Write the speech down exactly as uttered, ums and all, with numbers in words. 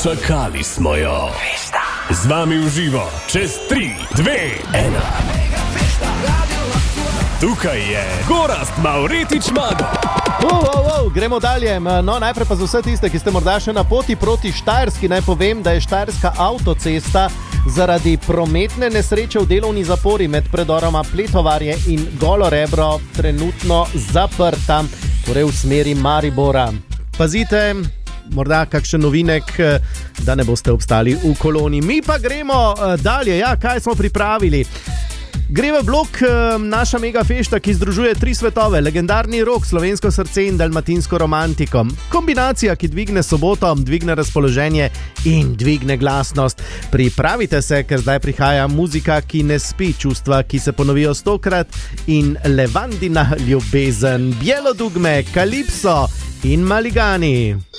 Dočakali smo jo. Z vami v živo, čez tri, dve, ena. Tukaj je Gorazd Mavretič Mago. Uh, uh, uh, gremo dalje. No, najprej pa za vse tiste, ki ste morda še na poti proti Štajerski, naj povem, da je štajerska avtocesta zaradi prometne nesreče v delovni zapori med predoroma Pletovarje in Golo Rebro trenutno zaprta, torej v smeri Maribora. Pazite, morda kakšen novinek, da ne boste obstali v koloni. Mi pa gremo dalje. Ja, kaj smo pripravili? Gre v blok naša mega fešta, ki združuje tri svetove, legendarni rock, slovensko srce in dalmatinsko romantiko. Kombinacija, ki dvigne soboto, dvigne razpoloženje in dvigne glasnost. Pripravite se, ker zdaj prihaja muzika, ki ne spi, čustva, ki se ponovijo stokrat in Levandina ljubezen, Bjelodugme, Kalipso in Maligani.